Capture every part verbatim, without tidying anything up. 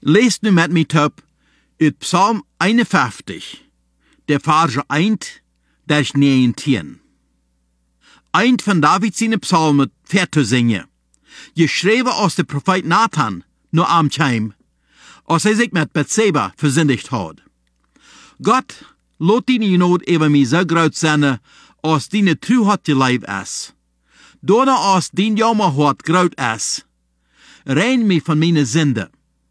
Lest nu met mij top uit Psalm eenenvijftig, der Verse eins bis negentien. Eind van David zijn psalmen ver te zingen, geschreven als de profeet Nathan nur am Chaim, als hij zich met Bathseba versündigt had. God, laat die nood over mij zo groot zijn, als die truheid je leven is. Daarna als die jammerhart groot is, rein mij van mijn zonde.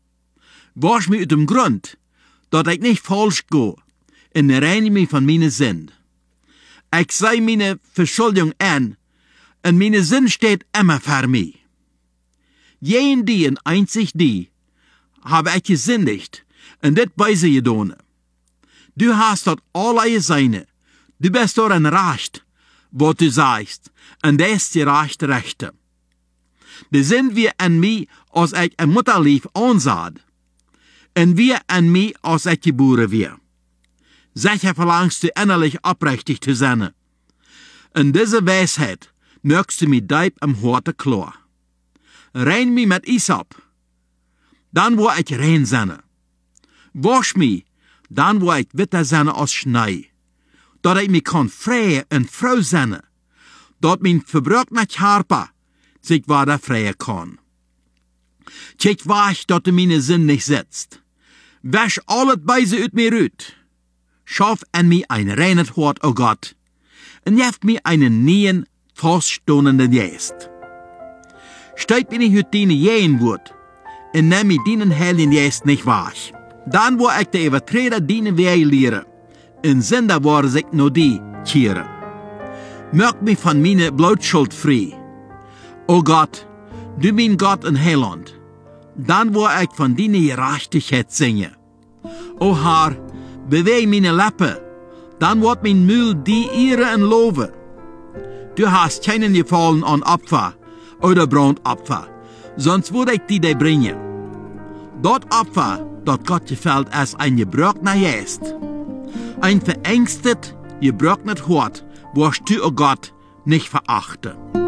Was mij uit dem grond, dat ik niet falsch ga, en rein mij van mijn zonde. Ik zei mijn verschulding aan, en mijn zin steht immer voor mij. Jeden die en einzig die, habe ik gesündigt, en dit bij ze gedaan. Du hast dat allerlei seine, du bist door een recht, wat du sagst, en dat is je recht rechte. De sind wir an mij als ik een mutterlief aanzad, en wir an mij als ik geboren weer. Sicher verlangst du innerlich oprechtig zu sein. In diese Weisheit möchtest du mich deib am Horte klar. Rein mich mit Isop, dann wo ich rein sein. Wasch mich, dann wo ich witter sein als Schnee. Dat ich mich kann freien und froh sein. Dat mein verbrochener Körper sich weiter freien kann. Check wach, dat du meine Sinn nicht setzt. Wasch alles Beise ut mir ut. Schaff an mir ein reines Hort, o Gott, und jeft mir einen neuen, feststehenden Geist. Steig mir nicht mit deine jähen Wort, und nimm mir deinen heiligen Geist nicht wahr. Dann wo ich der Übertreter deine Wege lehre, und Sünder war sich nur die kehren. Mög mich von meiner Blutschuld frei. O Gott, du mein Gott und Heiland, dann wo ich von deiner Gerechtigkeit singe. O Herr, beweeg meine Lippen, dann wird mein Mühl die Ehre und Lobe. Du hast keinen gefallen an Opfer oder Brandopfer, sonst würde ich die dir bringen. Dort Opfer, dort Gott gefällt, ist ein gebrochener Geist. Ein verängstet, gebrochenes Hort, wirst du, o Gott, nicht verachten.